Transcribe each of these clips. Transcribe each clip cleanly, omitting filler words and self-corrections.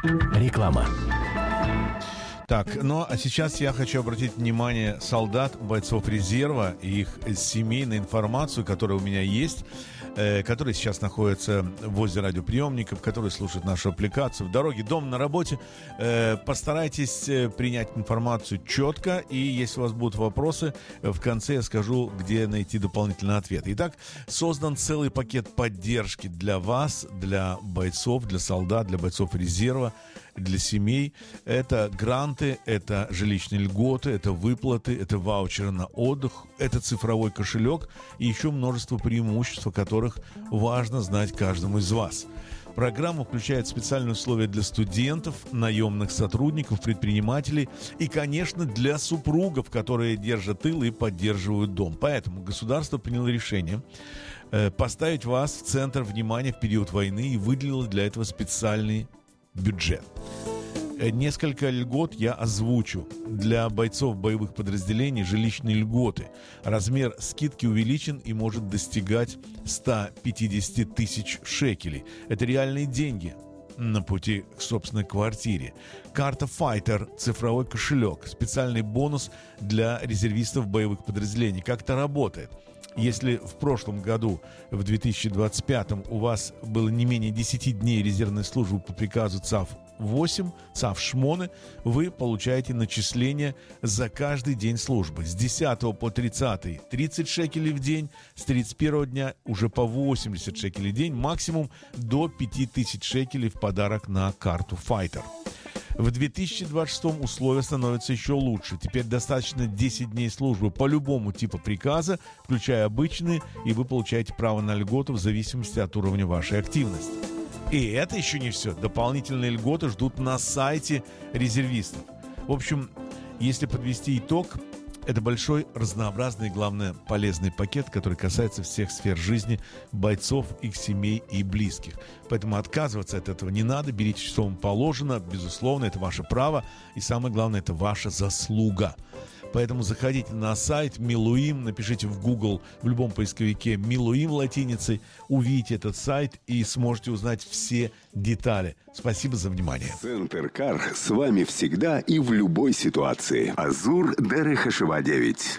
Реклама. Так, ну а сейчас я хочу обратить внимание солдат, бойцов резерва и их семей на информацию, которая у меня есть, которые сейчас находятся возле радиоприемников, которые слушают нашу аппликацию в дороге, дома, на работе. Постарайтесь принять информацию четко, и если у вас будут вопросы, в конце я скажу, где найти дополнительный ответ. Итак, создан целый пакет поддержки для вас, для бойцов, для солдат, для бойцов резерва, для семей. Это гранты, это жилищные льготы, это выплаты, это ваучеры на отдых, это цифровой кошелек и еще множество преимуществ, о которых важно знать каждому из вас. Программа включает специальные условия для студентов, наемных сотрудников, предпринимателей и, конечно, для супругов, которые держат тыл и поддерживают дом. Поэтому государство приняло решение поставить вас в центр внимания в период войны и выделило для этого специальный бюджет. Несколько льгот я озвучу. Для бойцов боевых подразделений жилищные льготы. Размер скидки увеличен и может достигать 150 тысяч шекелей. Это реальные деньги на пути к собственной квартире. Карта Fighter, цифровой кошелек, специальный бонус для резервистов боевых подразделений. Как это работает? Если в прошлом году, в 2025, у вас было не менее 10 дней резервной службы по приказу ЦАФ-8, ЦАФ-Шмоны, вы получаете начисление за каждый день службы. С 10 по 30 30 шекелей в день, с 31 дня уже по 80 шекелей в день, максимум до 5000 шекелей в подарок на карту Fighter. В 2026 условия становятся еще лучше. Теперь достаточно 10 дней службы по любому типу приказа, включая обычные, и вы получаете право на льготу в зависимости от уровня вашей активности. И это еще не все. Дополнительные льготы ждут на сайте резервистов. В общем, если подвести итог, это большой, разнообразный и, главное, полезный пакет, который касается всех сфер жизни бойцов, их семей и близких. Поэтому отказываться от этого не надо, берите, что вам положено, безусловно, это ваше право, и самое главное, это ваша заслуга. Поэтому заходите на сайт Милуим, напишите в Google, в любом поисковике Милуим латиницей, увидите этот сайт и сможете узнать все детали. Спасибо за внимание. Центр Кар с вами всегда и в любой ситуации. Азур Дерехашева 9.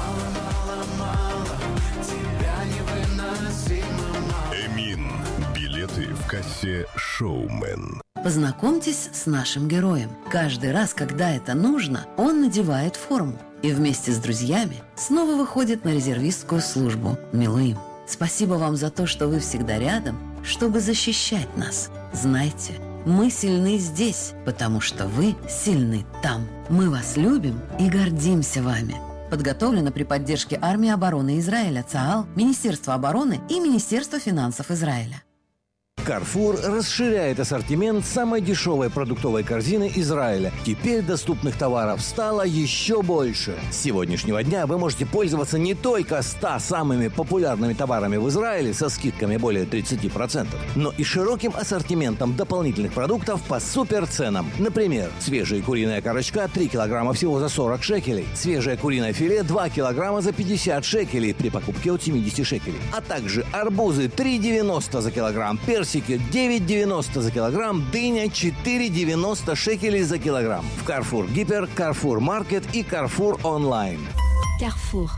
Эмин. Билеты в кассе «Шоумен». Познакомьтесь с нашим героем. Каждый раз, когда это нужно, он надевает форму и вместе с друзьями снова выходит на резервистскую службу Милуим. Спасибо вам за то, что вы всегда рядом, чтобы защищать нас. Знайте, мы сильны здесь, потому что вы сильны там. Мы вас любим и гордимся вами. Подготовлено при поддержке Армии обороны Израиля, ЦААЛ, Министерства обороны и Министерства финансов Израиля. Carrefour расширяет ассортимент самой дешевой продуктовой корзины Израиля. Теперь доступных товаров стало еще больше. С сегодняшнего дня вы можете пользоваться не только 100 самыми популярными товарами в Израиле со скидками более 30%, но и широким ассортиментом дополнительных продуктов по суперценам. Например, свежая куриная корочка 3 килограмма всего за 40 шекелей, свежее куриное филе 2 килограмма за 50 шекелей при покупке от 70 шекелей, а также арбузы 3,90 за килограмм, персики 9,90 за килограмм, дыня 4,90 шекелей за килограмм. В Carrefour Гипер, Carrefour Маркет и Carrefour Онлайн. Carrefour.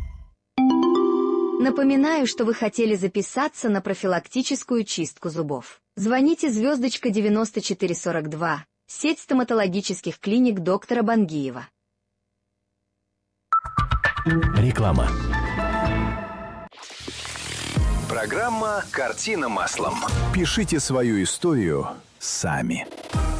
Напоминаю, что вы хотели записаться на профилактическую чистку зубов. Звоните звездочка 9442. Сеть стоматологических клиник доктора Бангиева. Реклама. Программа «Картина маслом». Пишите свою историю сами.